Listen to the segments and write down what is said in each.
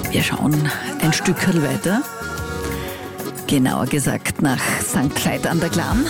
Wir schauen ein Stückchen weiter, genauer gesagt nach St. Veit an der Glan.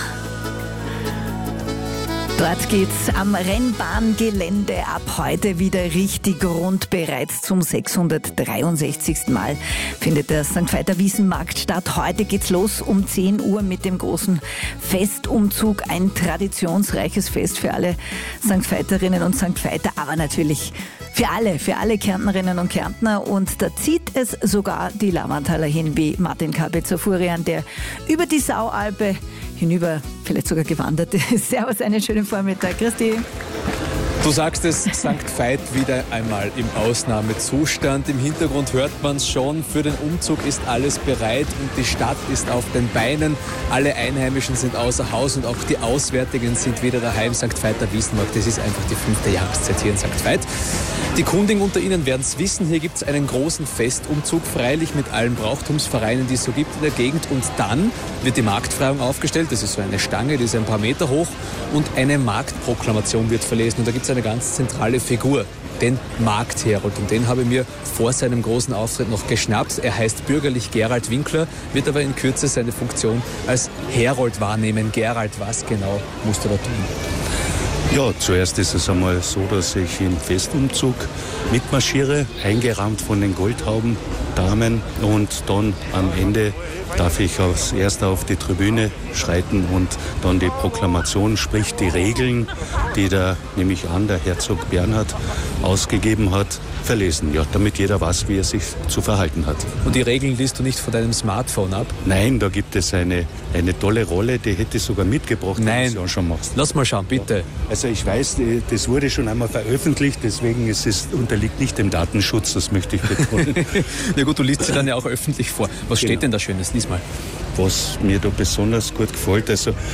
Dort geht's am Rennbahngelände ab heute wieder richtig rund. Bereits zum 663. Mal findet der St. Veiter Wiesenmarkt statt. Heute geht's los um 10 Uhr mit dem großen Festumzug. Ein traditionsreiches Fest für alle St. Veiterinnen und St. Veiter, aber natürlich für alle Kärntnerinnen und Kärntner. Und da zieht es sogar die Lavantaler hin, wie Martin Kabitzer-Furian, der über die Saualpe hinüber vielleicht sogar gewandert ist. Servus, einen schönen Vormittag. Christi. Du sagst es, St. Veit wieder einmal im Ausnahmezustand. Im Hintergrund hört man es schon. Für den Umzug ist alles bereit und die Stadt ist auf den Beinen. Alle Einheimischen sind außer Haus und auch die Auswärtigen sind wieder daheim. St. Veiter Wiesenmarkt, das ist einfach die 5. Jahreszeit hier in St. Veit. Die Kundigen unter Ihnen werden es wissen, hier gibt es einen großen Festumzug, freilich mit allen Brauchtumsvereinen, die es so gibt in der Gegend. Und dann wird die Marktfreiung aufgestellt, das ist so eine Stange, die ist ein paar Meter hoch und eine Marktproklamation wird verlesen. Und da gibt es eine ganz zentrale Figur, den Marktherold. Und den habe ich mir vor seinem großen Auftritt noch geschnappt. Er heißt bürgerlich Gerald Winkler, wird aber in Kürze seine Funktion als Herold wahrnehmen. Gerald, was genau musst du da tun? Ja, zuerst ist es einmal so, dass ich im Festumzug mitmarschiere, eingerahmt von den Goldhaubendamen, und dann am Ende darf ich als Erster auf die Tribüne schreiten und dann die Proklamation, sprich die Regeln, die der Herzog Bernhard ausgegeben hat, verlesen. Ja, damit jeder weiß, wie er sich zu verhalten hat. Und die Regeln liest du nicht von deinem Smartphone ab? Nein, da gibt es eine tolle Rolle, die hätte ich sogar mitgebracht, Nein. wenn du es auch schon machst. Lass mal schauen, bitte. Also ich weiß, das wurde schon einmal veröffentlicht, deswegen unterliegt nicht dem Datenschutz, das möchte ich betonen. Na gut, du liest sie dann ja auch öffentlich vor. Was steht denn da Schönes? Lies mal. Was mir da besonders gut gefällt,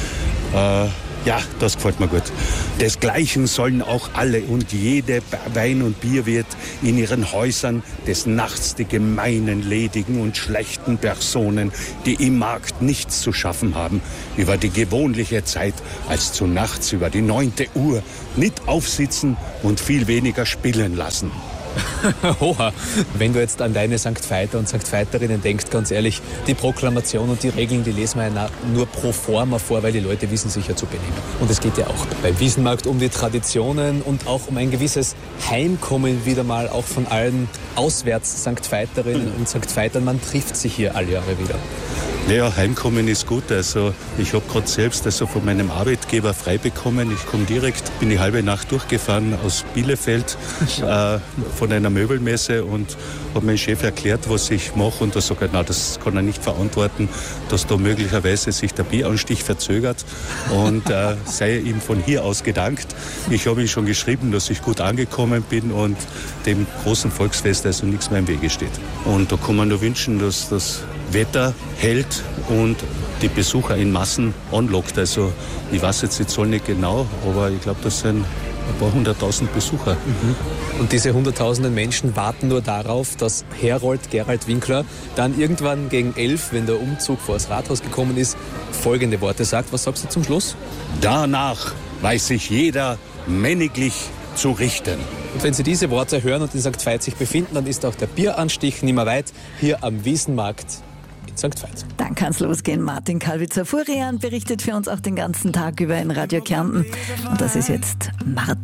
ja, das gefällt mir gut. Desgleichen sollen auch alle und jede Wein- und Bierwirt in ihren Häusern des Nachts die gemeinen, ledigen und schlechten Personen, die im Markt nichts zu schaffen haben, über die gewöhnliche Zeit als zu nachts über die 9. Uhr nicht aufsitzen und viel weniger spielen lassen. Oha, wenn du jetzt an deine St. Veiter und St. Veiterinnen denkst, ganz ehrlich, die Proklamation und die Regeln, die lesen wir ja nur pro forma vor, weil die Leute wissen sich ja zu benehmen. Und es geht ja auch beim Wiesenmarkt um die Traditionen und auch um ein gewisses Heimkommen wieder mal auch von allen auswärts St. Veiterinnen und St. Veitern. Man trifft sich hier alle Jahre wieder. Ja, Heimkommen ist gut. Also ich habe gerade selbst von meinem Arbeitgeber frei bekommen. Ich komme direkt, bin die halbe Nacht durchgefahren aus Bielefeld von einer Möbelmesse und habe meinem Chef erklärt, was ich mache. Und da sagt er, das kann er nicht verantworten, dass da möglicherweise sich der Bieranstich verzögert. Und sei ihm von hier aus gedankt. Ich habe ihm schon geschrieben, dass ich gut angekommen bin und dem großen Volksfest also nichts mehr im Wege steht. Und da kann man nur wünschen, dass das Wetter hält und die Besucher in Massen anlockt. Also ich weiß jetzt die Zahl nicht genau, aber ich glaube, das sind ein paar 100.000 Besucher. Mhm. Und diese 100.000 Menschen warten nur darauf, dass Herold Gerald Winkler dann irgendwann gegen 11, wenn der Umzug vor das Rathaus gekommen ist, folgende Worte sagt. Was sagst du zum Schluss? Danach weiß sich jeder männiglich zu richten. Und wenn Sie diese Worte hören und in St. Veit sich befinden, dann ist auch der Bieranstich nicht mehr weit hier am Wiesenmarkt in St. Veit. Dann kann es losgehen. Martin Kabitzer-Furian berichtet für uns auch den ganzen Tag über in Radio Kärnten. Und das ist jetzt Martin.